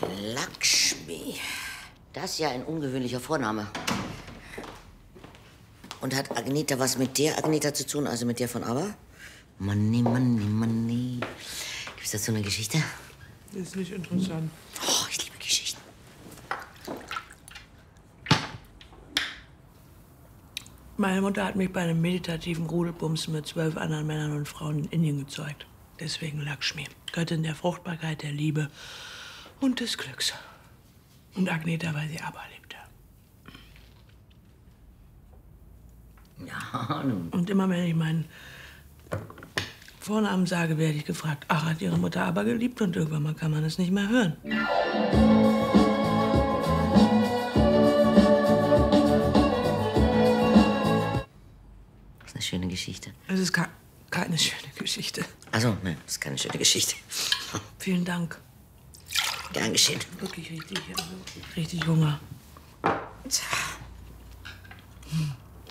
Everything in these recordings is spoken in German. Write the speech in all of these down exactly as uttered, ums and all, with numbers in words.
Lakshmi. Das ist ja ein ungewöhnlicher Vorname. Und hat Agneta was mit der Agneta zu tun, also mit der von Aber? Money, money, money. Gibt's dazu eine Geschichte? Das ist nicht interessant. Oh, ich liebe Geschichten. Meine Mutter hat mich bei einem meditativen Rudelbumsen mit zwölf anderen Männern und Frauen in Indien gezeugt. Deswegen Lakshmi, Göttin der Fruchtbarkeit, der Liebe und des Glücks. Und Agneta, weil sie Aber liebte. Ja, nun. Und immer wenn ich meinen Vornamen sage, werde ich gefragt, ach, hat Ihre Mutter Aber geliebt? Und irgendwann mal kann man es nicht mehr hören. Das ist eine schöne Geschichte. Es ist ke keine schöne Geschichte. Also, nein, das ist keine schöne Geschichte. Vielen Dank. Gern geschehen. Wirklich richtig, also richtig Hunger. Hm.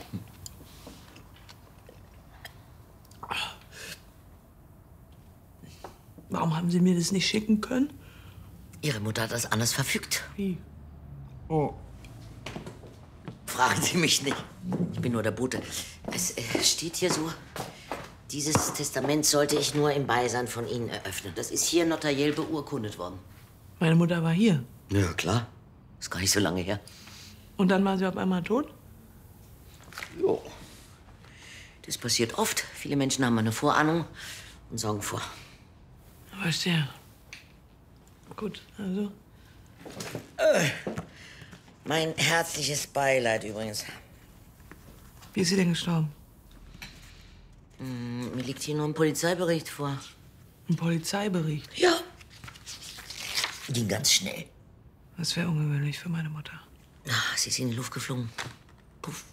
Warum haben Sie mir das nicht schicken können? Ihre Mutter hat das anders verfügt. Wie? Oh. Fragen Sie mich nicht. Ich bin nur der Bote. Es äh, steht hier so, dieses Testament sollte ich nur im Beisein von Ihnen eröffnen. Das ist hier notariell beurkundet worden. Meine Mutter war hier. Ja, klar. Ist gar nicht so lange her. Und dann war sie auf einmal tot? Jo. Das passiert oft. Viele Menschen haben eine Vorahnung und sorgen vor. Verstehe. Gut, also. Äh, mein herzliches Beileid übrigens. Wie ist sie denn gestorben? Hm, mir liegt hier nur ein Polizeibericht vor. Ein Polizeibericht? Ja. Ging ganz schnell. Das wäre ungewöhnlich für meine Mutter. Ach, sie ist in die Luft geflogen. Puff.